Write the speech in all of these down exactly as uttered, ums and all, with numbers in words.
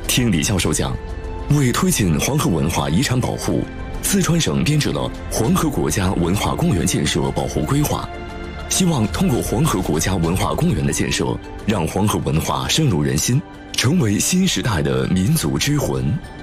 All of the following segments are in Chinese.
听李教授讲，为推进黄河文化遗产保护，四川省编制了黄河国家文化公园建设保护规划，希望通过黄河国家文化公园的建设，让黄河文化深入人心，成为新时代的民族之魂。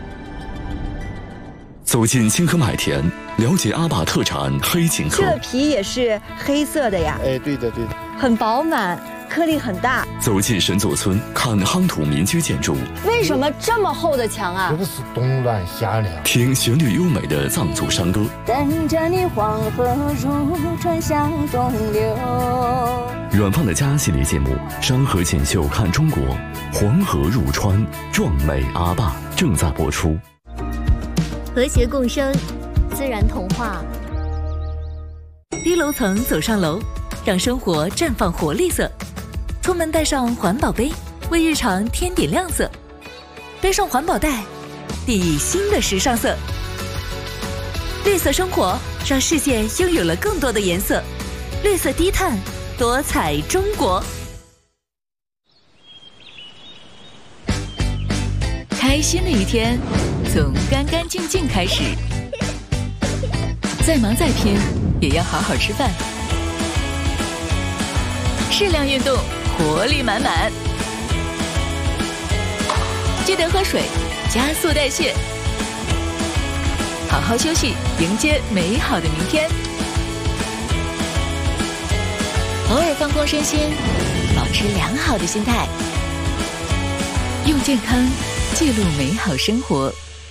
走进青稞麦田，了解阿坝特产黑青稞。 这个皮也是黑色的呀？ 哎，对的对的， 很饱满，颗粒很大。 走进神作村，看夯土民居建筑。 为什么这么厚的墙啊？ 这个是冬暖夏凉。 听旋律优美的藏族山歌。 等着你黄河入川向东流。 远方的家系列节目《山河锦绣看中国》，黄河入川，壮美阿坝正在播出。 和谐共生，自然童话。低楼层走上楼，让生活绽放活力色。出门带上环保杯，为日常添点亮色。背上环保袋，递以新的时尚色。绿色生活，让世界拥有了更多的颜色。绿色低碳，多彩中国。开心的一天，从干干净净开始。再忙再拼，也要好好吃饭。适量运动，活力满满。记得喝水，加速代谢。好好休息，迎接美好的明天。偶尔放空身心，保持良好的心态。用健康记录美好生活。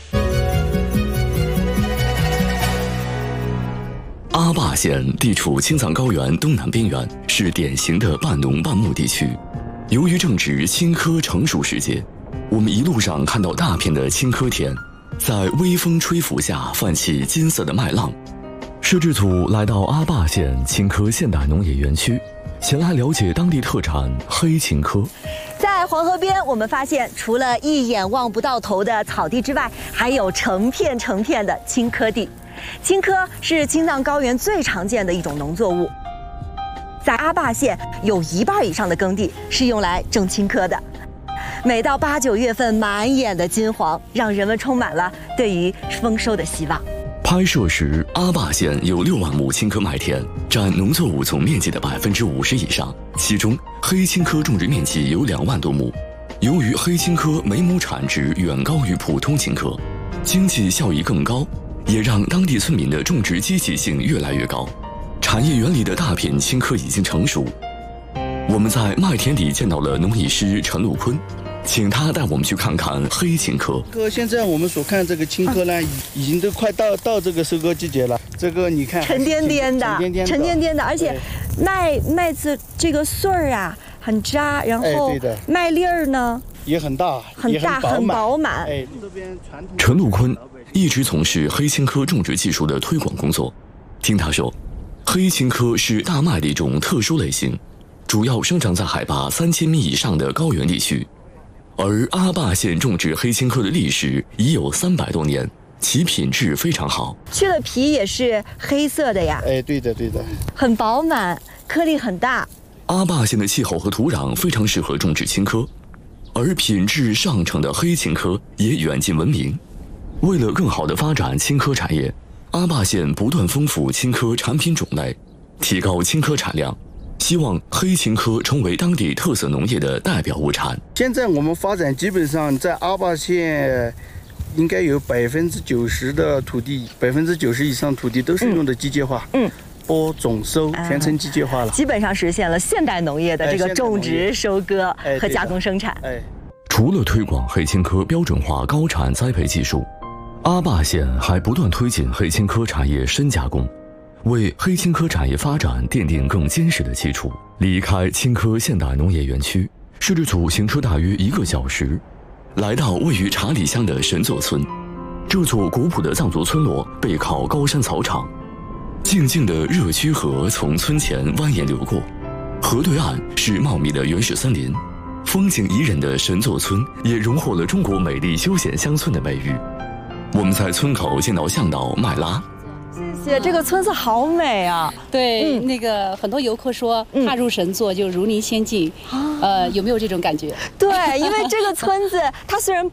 阿坝县地处青藏高原东南边缘，是典型的半农半牧地区。由于正值青稞成熟时节，我们一路上看到大片的青稞田，在微风吹拂下泛起金色的麦浪。摄制组来到阿坝县青稞现代农业园区，前来了解当地特产黑青稞。 在黄河边，我们发现除了一眼望不到头的草地之外，还有成片成片的青稞地。青稞是青藏高原最常见的一种农作物，在阿坝县有一半以上的耕地是用来种青稞的。每到八九月份，满眼的金黄，让人们充满了对于丰收的希望。 拍摄时，阿坝县有六万亩青稞麦田，占农作物总面积的百分之五十以上。其中，黑青稞种植面积有两万多亩。由于黑青稞每亩产值远高于普通青稞，经济效益更高，也让当地村民的种植积极性越来越高。产业园里的大片青稞已经成熟。我们在麦田里见到了农艺师陈禄坤，请他带我们去看看黑青稞。 哥，现在我们所看这个青稞呢，已已经都快到到这个收割季节了。这个你看， 沉甸甸的， 沉甸甸的， 沉甸甸的，而且麦麦子这个穗儿啊很扎，然后麦粒儿呢也很大， 很大，很饱满。 哎， 陈禄坤一直从事黑青稞种植技术的推广工作。听他说，黑青稞是大麦的一种特殊类型，主要生长在海拔三千米以上的高原地区。而阿坝县种植黑青稞的历史已有三百多年，其品质非常好。 去了皮也是黑色的呀？ 哎，对的对的， 很饱满，颗粒很大。 阿坝县的气候和土壤非常适合种植青稞，而品质上乘的黑青稞也远近闻名。为了更好地发展青稞产业，阿坝县不断丰富青稞产品种类，提高青稞产量，希望黑青稞成为当地特色农业的代表物产。 现在我们发展基本上在阿坝县，应该有百分之九十的土地，百分之九十以上土地都是用的机械化。嗯。播种收全程机械化了， 基本上实现了现代农业的这个种植、收割和加工生产。 哎， 除了推广黑青稞标准化高产栽培技术，阿坝县还不断推进黑青稞产业深加工，为黑青稞产业发展奠定更坚实的基础。离开青稞现代农业园区，摄制组行车大约一个小时，来到位于查理乡的神作村。这座古朴的藏族村落背靠高山草场，静静的热曲河从村前蜿蜒流过，河对岸是茂密的原始森林。风景宜人的神作村也荣获了中国美丽休闲乡村的美誉。我们在村口见到向导麦拉。 谢谢，这个村子好美啊！ 对，嗯、那个很多游客说踏入神作就如临仙境，嗯、呃，有没有这种感觉？ 对，因为这个村子它虽然